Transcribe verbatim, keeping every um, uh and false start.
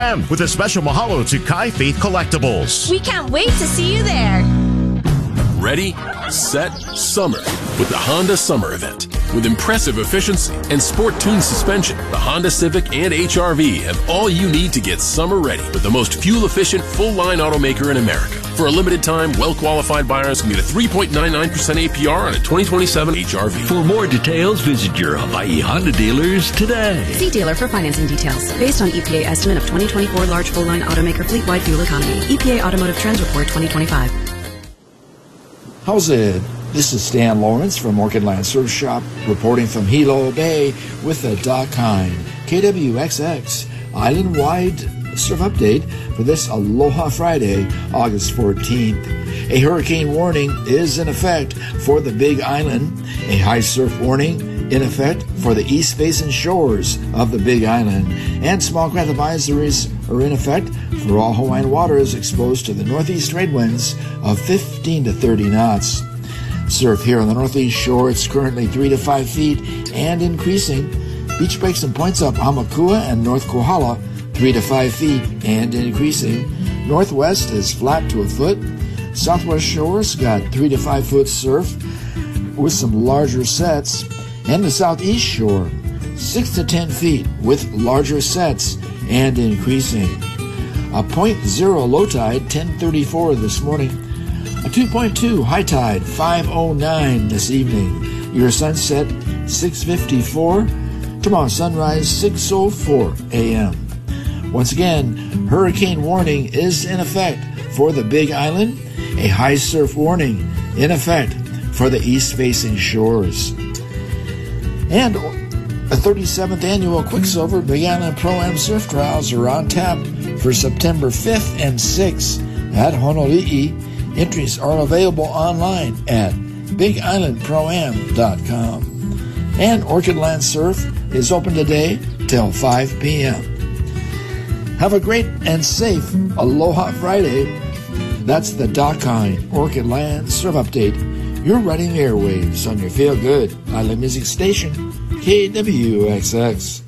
with a special mahalo to Kai Faith Collectibles. We can't wait to see you there. Ready, set, summer with the Honda Summer Event. With impressive efficiency and sport-tuned suspension, the Honda Civic and H R V have all you need to get summer ready with the most fuel-efficient, full-line automaker in America. For a limited time, well-qualified buyers can get a three point nine nine percent A P R on a twenty twenty-seven H R V. For more details, visit your Hawaii Honda dealers today. See dealer for financing details. Based on E P A estimate of twenty twenty-four large full-line automaker fleet-wide fuel economy. E P A Automotive Trends Report twenty twenty-five. How's it? This is Stan Lawrence from Orchid Land Surf Shop, reporting from Hilo Bay with the Doc Hine K W X X island-wide surf update for this Aloha Friday, August fourteenth. A hurricane warning is in effect for the Big Island. A high surf warning in effect for the east-facing shores of the Big Island. And small craft advisories are in effect for all Hawaiian waters exposed to the northeast trade winds of fifteen to thirty knots. Surf here on the northeast shore, it's currently three to five feet and increasing. Beach breaks and points up Hamakua and North Kohala, three to five feet and increasing. Northwest is flat to a foot. Southwest shores got three to five foot surf with some larger sets. And the southeast shore, six to ten feet with larger sets and increasing. A point zero low tide, ten thirty-four this morning. A two point two high tide, five oh nine this evening. Your sunset, six fifty-four. Tomorrow sunrise, six oh four a.m. Once again, hurricane warning is in effect for the Big Island. A high surf warning in effect for the east-facing shores. And the thirty-seventh annual Quicksilver Big Island Pro-Am Surf Trials are on tap for September fifth and sixth at Honolulu. Entries are available online at big island pro am dot com. And Orchid Land Surf is open today till five p.m. Have a great and safe Aloha Friday. That's the Doc Hine Orchid Land Surf Update. You're riding the airwaves on your feel-good island music station, K W X X.